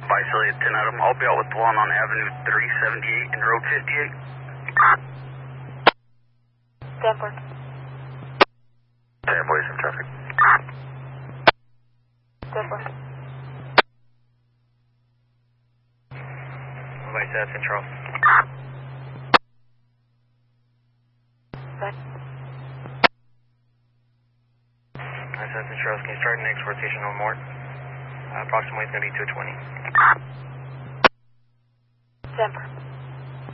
Visalia 10 Adam, I'll be out with one on Avenue 378 and Road 58. Stanford. Stanford, some traffic. Stanford. Visalia Central. Right. Visalia Central, can you start next rotation on Mort? Approximately it's going to be 220. Stanford.